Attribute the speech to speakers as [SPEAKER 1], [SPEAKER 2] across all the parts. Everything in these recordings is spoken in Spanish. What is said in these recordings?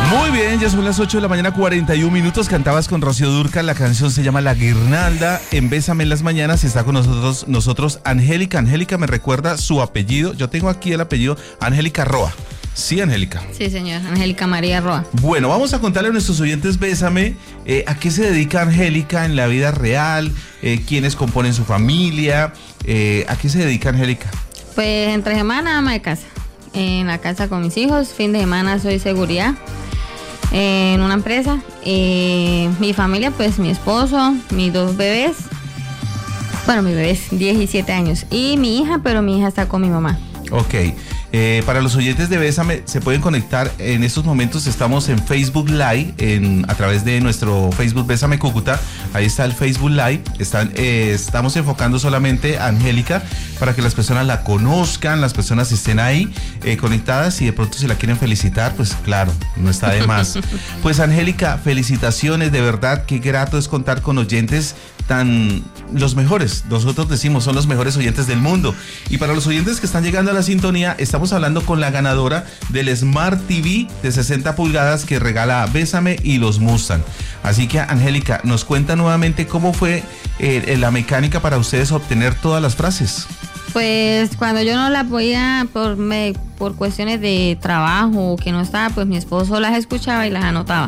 [SPEAKER 1] Muy bien, ya son las 8 de la mañana, 41 minutos. Cantabas con Rocío Dúrcal, la canción se llama La Guirnalda. En Bésame en las mañanas está con nosotros Angélica. Angélica me recuerda su apellido. Yo tengo aquí el apellido Angélica Roa. Sí, Angélica.
[SPEAKER 2] Sí, señor, Angélica María Roa.
[SPEAKER 1] Bueno, vamos a contarle a nuestros oyentes Bésame a qué se dedica Angélica en la vida real, quiénes componen su familia, a qué se dedica Angélica.
[SPEAKER 2] Pues entre semana ama de casa, en la casa con mis hijos, fin de semana soy seguridad en una empresa, mi familia pues mi esposo, mis dos bebés, bueno mi bebé es 10 y 7 años y mi hija, pero mi hija está con mi mamá.
[SPEAKER 1] Ok. Para los oyentes de Bésame, se pueden conectar en estos momentos. Estamos en Facebook Live, a través de nuestro Facebook Bésame Cúcuta. Ahí está el Facebook Live. Estamos enfocando solamente a Angélica para que las personas la conozcan, las personas estén ahí conectadas y de pronto si la quieren felicitar, pues claro, no está de más. Pues Angélica, felicitaciones, de verdad, qué grato es contar con oyentes los mejores, nosotros decimos son los mejores oyentes del mundo. Y para los oyentes que están llegando a la sintonía, estamos hablando con la ganadora del Smart TV de 60 pulgadas que regala Bésame y los Mustang. Así que Angélica, nos cuenta nuevamente cómo fue la mecánica para ustedes obtener todas las frases.
[SPEAKER 2] Pues cuando yo no la podía por cuestiones de trabajo o que no estaba, pues mi esposo las escuchaba y las anotaba.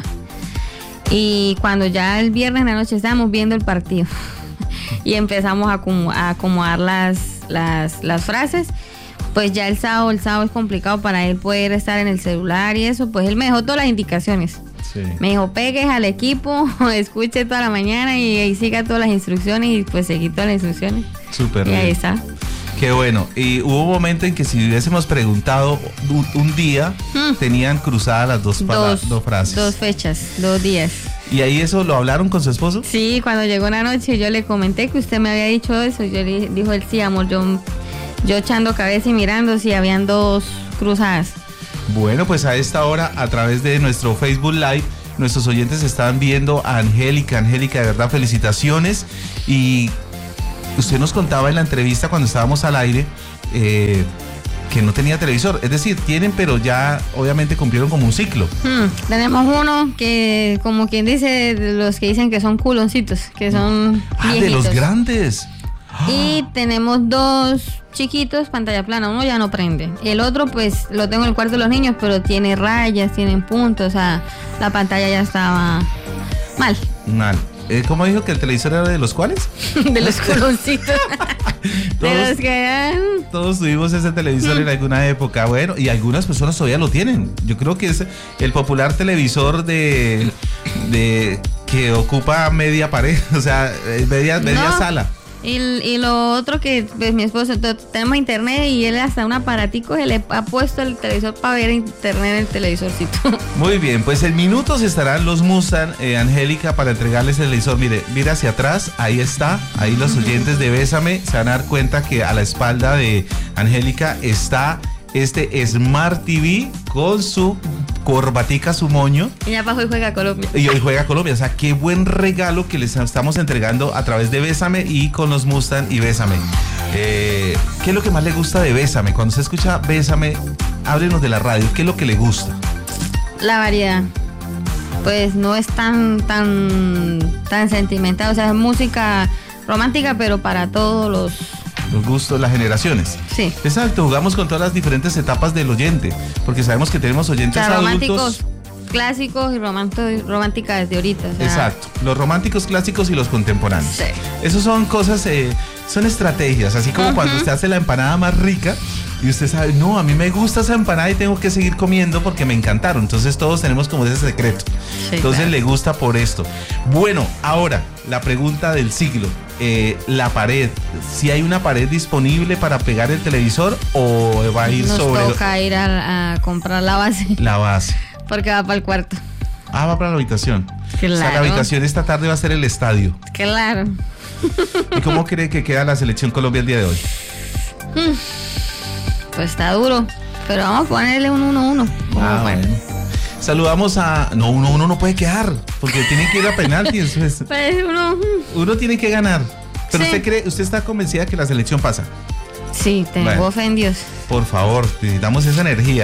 [SPEAKER 2] Y cuando ya el viernes en la noche estábamos viendo el partido y empezamos a acomodar las frases, pues ya el sábado es complicado para él poder estar en el celular y eso, pues él me dejó todas las indicaciones. Sí. Me dijo, pegues al equipo, escuche toda la mañana y siga todas las instrucciones y pues seguí todas las instrucciones.
[SPEAKER 1] Súper
[SPEAKER 2] bien.
[SPEAKER 1] Y
[SPEAKER 2] ahí está.
[SPEAKER 1] Qué bueno. Y hubo un momento en que si hubiésemos preguntado un día, tenían cruzadas las dos frases.
[SPEAKER 2] 2 fechas, 2 días.
[SPEAKER 1] ¿Y ahí eso lo hablaron con su esposo?
[SPEAKER 2] Sí, cuando llegó una noche yo le comenté que usted me había dicho eso. Dijo él, sí, amor, yo echando cabeza y mirando si habían 2 cruzadas.
[SPEAKER 1] Bueno, pues a esta hora, a través de nuestro Facebook Live, nuestros oyentes están viendo a Angélica. Angélica, de verdad, felicitaciones. Y usted nos contaba en la entrevista cuando estábamos al aire que no tenía televisor. Es decir, tienen, pero ya obviamente cumplieron como un ciclo.
[SPEAKER 2] Tenemos uno que, como quien dice, los que dicen que son culoncitos, que son viejitos.
[SPEAKER 1] De los grandes.
[SPEAKER 2] Y tenemos 2 chiquitos, pantalla plana. Uno ya no prende. El otro, pues, lo tengo en el cuarto de los niños, pero tiene rayas, tienen puntos. O sea, la pantalla ya estaba mal.
[SPEAKER 1] ¿Cómo dijo que el televisor era de los cuales?
[SPEAKER 2] De los culoncitos.
[SPEAKER 1] Todos tuvimos ese televisor en alguna época. Bueno, y algunas personas todavía lo tienen. Yo creo que es el popular televisor de que ocupa media pared, o sea, media sala.
[SPEAKER 2] Y lo otro que pues mi esposo, tenemos internet y él hasta un aparatico se le ha puesto el televisor para ver internet en el televisorcito. Muy
[SPEAKER 1] bien, pues en minutos estarán los Mustang, Angélica, para entregarles el televisor. Mire hacia atrás, ahí está, ahí los oyentes de Bésame se van a dar cuenta que a la espalda de Angélica está este Smart TV con su corbatica, su moño.
[SPEAKER 2] Y ya para hoy juega Colombia.
[SPEAKER 1] Y hoy juega Colombia. O sea, qué buen regalo que les estamos entregando a través de Bésame y con los Mustang y Bésame. ¿Qué es lo que más le gusta de Bésame? Cuando se escucha Bésame, háblenos de la radio. ¿Qué es lo que le gusta?
[SPEAKER 2] La variedad. Pues no es tan sentimental. O sea, es música romántica, pero para todos los
[SPEAKER 1] gustos, las generaciones.
[SPEAKER 2] Sí.
[SPEAKER 1] Exacto, jugamos con todas las diferentes etapas del oyente, porque sabemos que tenemos oyentes adultos.
[SPEAKER 2] Románticos clásicos y románticas de ahorita. O sea.
[SPEAKER 1] Exacto, los románticos clásicos y los contemporáneos.
[SPEAKER 2] Sí.
[SPEAKER 1] Esos son cosas, son estrategias, así como cuando usted hace la empanada más rica y usted sabe, no, a mí me gusta esa empanada y tengo que seguir comiendo porque me encantaron. Entonces todos tenemos como ese secreto. Sí, entonces claro. Le gusta por esto. Bueno, ahora, la pregunta del siglo. La pared, si hay una pared disponible para pegar el televisor o va a ir sobre...
[SPEAKER 2] Nos toca ir a comprar la base.
[SPEAKER 1] La base.
[SPEAKER 2] Porque va para el cuarto.
[SPEAKER 1] Ah, va para la habitación.
[SPEAKER 2] Claro.
[SPEAKER 1] O sea, la habitación esta tarde va a ser el estadio.
[SPEAKER 2] Claro.
[SPEAKER 1] ¿Y cómo cree que queda la selección Colombia el día de hoy?
[SPEAKER 2] Pues está duro, pero vamos a ponerle un 1-1.
[SPEAKER 1] Bueno. Saludamos a... No, 1-1 no puede quedar, porque tiene que ir a penaltis.
[SPEAKER 2] Pues
[SPEAKER 1] uno tiene que ganar. Pero
[SPEAKER 2] sí.
[SPEAKER 1] ¿Usted está convencida que la selección pasa?
[SPEAKER 2] Sí, tengo fe en Dios.
[SPEAKER 1] Por favor, necesitamos esa energía.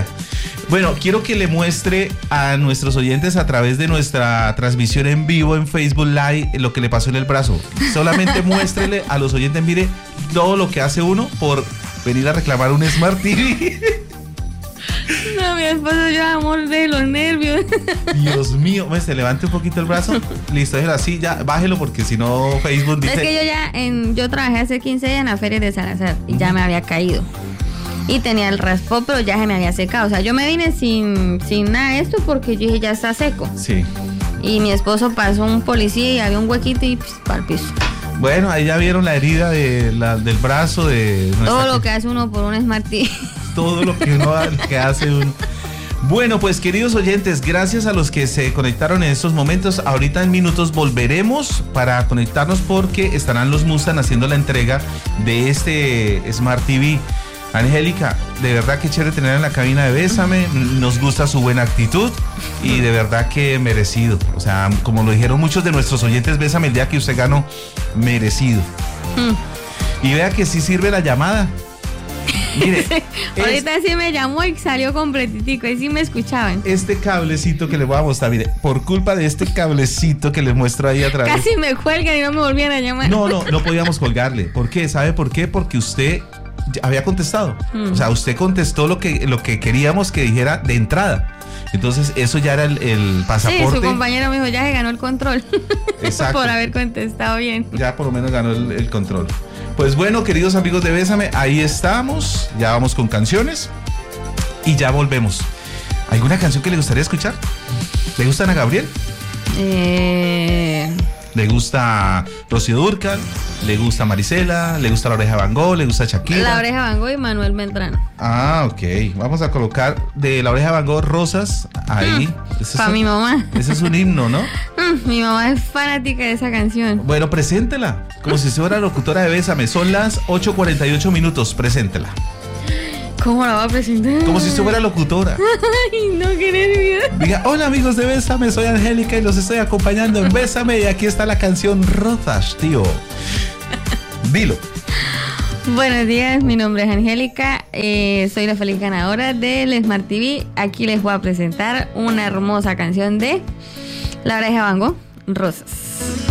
[SPEAKER 1] Bueno, quiero que le muestre a nuestros oyentes a través de nuestra transmisión en vivo en Facebook Live lo que le pasó en el brazo. Solamente muéstrele a los oyentes, mire, todo lo que hace uno por venir a reclamar un Smart TV.
[SPEAKER 2] No, mi esposo yo amor de los nervios.
[SPEAKER 1] Dios mío, se levante un poquito el brazo. Listo, déjelo así, ya, bájelo porque si no Facebook dice...
[SPEAKER 2] Es que yo trabajé hace 15 días en la feria de Salazar y ya me había caído. Y tenía el raspón, pero ya se me había secado. O sea, yo me vine sin nada de esto porque yo dije, ya está seco.
[SPEAKER 1] Sí.
[SPEAKER 2] Y mi esposo pasó un policía y había un huequito y pues, para el piso.
[SPEAKER 1] Bueno, ahí ya vieron la herida del brazo de...
[SPEAKER 2] Todo lo que hace uno por un Smart TV.
[SPEAKER 1] Todo lo que hace uno. Bueno, pues queridos oyentes, gracias a los que se conectaron en estos momentos. Ahorita en minutos volveremos para conectarnos porque estarán los Mustang haciendo la entrega de este Smart TV. Angélica, de verdad que chévere tener en la cabina de Bésame, nos gusta su buena actitud y de verdad que merecido. O sea, como lo dijeron muchos de nuestros oyentes, Bésame, el día que usted ganó, merecido. Y vea que sí sirve la llamada. Mire,
[SPEAKER 2] sí, ahorita sí me llamó y salió completitico, y sí me escuchaban.
[SPEAKER 1] Este cablecito que le voy a mostrar, mire, por culpa de este cablecito que les muestro ahí atrás.
[SPEAKER 2] Casi me cuelgan y no me volvían a llamar.
[SPEAKER 1] No podíamos colgarle. ¿Por qué? ¿Sabe por qué? Porque usted había contestado. O sea, usted contestó lo que queríamos que dijera de entrada. Entonces, eso ya era el pasaporte.
[SPEAKER 2] Sí, su compañero me dijo, ya se ganó el control.
[SPEAKER 1] Exacto.
[SPEAKER 2] Por haber contestado bien.
[SPEAKER 1] Ya por lo menos ganó el control. Pues bueno, queridos amigos de Bésame, ahí estamos. Ya vamos con canciones. Y ya volvemos. ¿Alguna canción que le gustaría escuchar? ¿Le gusta Ana Gabriel? ¿Le gusta Rocío Dúrcal? ¿Le gusta Marisela? ¿Le gusta La Oreja de Van Gogh? ¿Le gusta Shakira?
[SPEAKER 2] La Oreja de Van Gogh y Manuel Beltrán.
[SPEAKER 1] Ah, ok. Vamos a colocar de La Oreja de Van Gogh Rosas ahí.
[SPEAKER 2] Para mi mamá.
[SPEAKER 1] Ese es un himno, ¿no?
[SPEAKER 2] Mi mamá es fanática de esa canción.
[SPEAKER 1] Bueno, preséntela. Como si fuera locutora de Bésame. Son las 8:48 minutos. Preséntela.
[SPEAKER 2] ¿Cómo la va a presentar?
[SPEAKER 1] Como si fuera locutora.
[SPEAKER 2] Ay, no, qué nervios.
[SPEAKER 1] Diga, hola amigos de Bésame, soy Angélica y los estoy acompañando en Bésame y aquí está la canción Rosas, tío. Dilo.
[SPEAKER 2] Buenos días, mi nombre es Angélica, soy la feliz ganadora del Smart TV. Aquí les voy a presentar una hermosa canción de La Oreja de Van Gogh, Rosas.